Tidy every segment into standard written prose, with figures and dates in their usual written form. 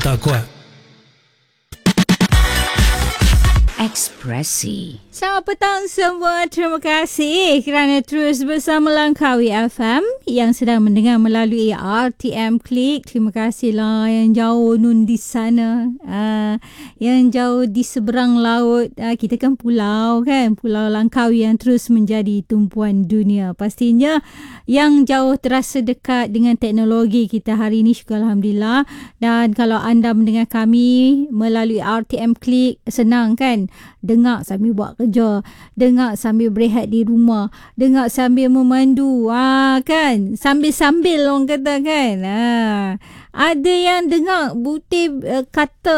tak kuat. Ekspresi. Selamat petang semua. Terima kasih kerana terus bersama Langkawi FM yang sedang mendengar melalui RTM Klik. Terima kasihlah yang jauh nun di sana. Yang jauh di seberang laut. Kita kan pulau kan. Pulau Langkawi yang terus menjadi tumpuan dunia. Pastinya yang jauh terasa dekat dengan teknologi kita hari ini. Syukur Alhamdulillah. Dan kalau anda mendengar kami melalui RTM Klik, senang kan? Dengar sambil buat kerja, dengar sambil berehat di rumah, dengar sambil memandu, kan? Sambil-sambil orang kata kan. Ada yang dengar butir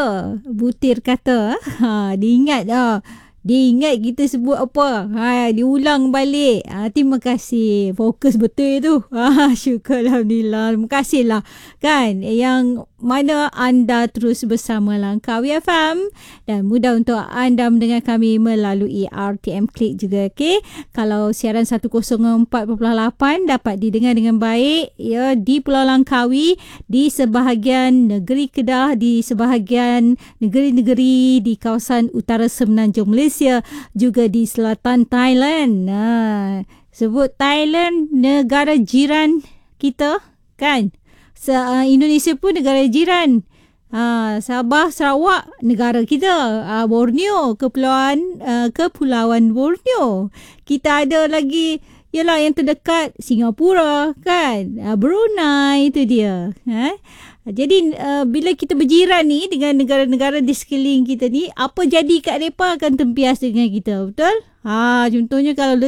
kata. Diingat Dia ingat kita sebut apa. Diulang balik. Terima kasih. Fokus betul tu. Syukur Alhamdulillah. Terima kasihlah. Kan. Yang mana anda terus bersama Langkawi FM. Dan mudah untuk anda mendengar kami melalui RTM Klik juga. Okay? Kalau siaran 104.8 dapat didengar dengan baik. Ya, di Pulau Langkawi. Di sebahagian negeri Kedah. Di sebahagian negeri-negeri di kawasan utara Semenanjung Malaysia, juga di selatan Thailand. Sebut Thailand negara jiran kita kan. Indonesia pun negara jiran. Sabah, Sarawak negara kita. Borneo, kepulauan Borneo. Kita ada lagi ialah yang terdekat Singapura kan. Brunei, itu dia. Jadi bila kita berjiran ni dengan negara-negara di sekeliling kita ni, apa jadi kat mereka akan tempias dengan kita, betul? Contohnya kalau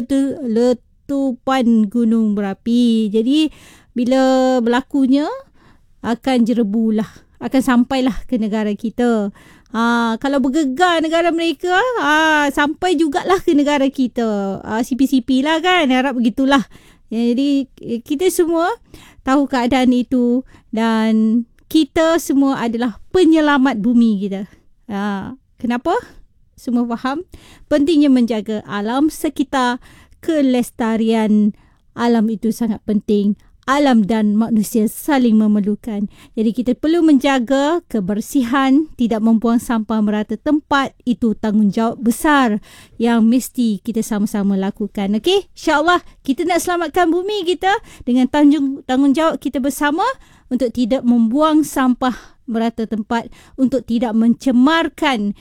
letupan gunung berapi. Jadi bila berlakunya akan jerebulah, akan sampailah ke negara kita. Kalau bergegar negara mereka, sampai jugalah ke negara kita. CP-CP lah kan, harap begitulah. Jadi kita semua tahu keadaan itu dan kita semua adalah penyelamat bumi kita. Kenapa? Semua faham pentingnya menjaga alam sekitar. Kelestarian alam itu sangat penting. Alam dan manusia saling memerlukan. Jadi kita perlu menjaga kebersihan, tidak membuang sampah merata tempat. Itu tanggungjawab besar yang mesti kita sama-sama lakukan. Okey, insya-Allah kita nak selamatkan bumi kita dengan tanggungjawab kita bersama untuk tidak membuang sampah merata tempat, untuk tidak mencemarkan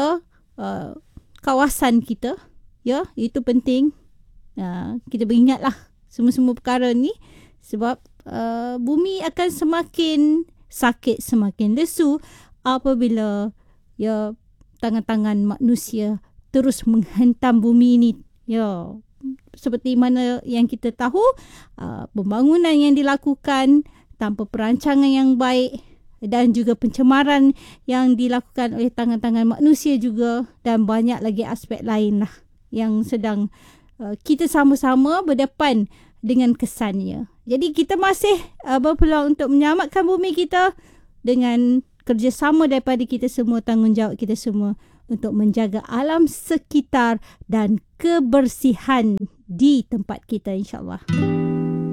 kawasan kita. Ya, itu penting. Kita beringatlah semua-semua perkara ni. Sebab bumi akan semakin sakit, semakin lesu apabila tangan-tangan manusia terus menghentam bumi ini. Seperti mana yang kita tahu, pembangunan yang dilakukan tanpa perancangan yang baik dan juga pencemaran yang dilakukan oleh tangan-tangan manusia juga, dan banyak lagi aspek lain lah yang sedang kita sama-sama berdepan dengan kesannya. Jadi kita masih berpeluang untuk menyelamatkan bumi kita dengan kerjasama daripada kita semua, tanggungjawab kita semua untuk menjaga alam sekitar dan kebersihan di tempat kita, insya-Allah.